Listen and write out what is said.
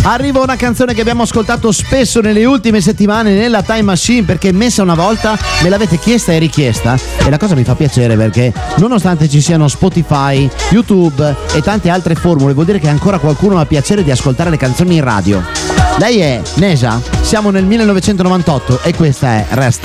Arriva una canzone che abbiamo ascoltato spesso nelle ultime settimane nella Time Machine, perché messa una volta me l'avete chiesta e richiesta, e la cosa mi fa piacere perché nonostante ci siano Spotify, YouTube e tante altre formule, vuol dire che ancora qualcuno ha piacere di ascoltare le canzoni in radio. Lei è Neja, siamo nel 1998 e questa è Rest.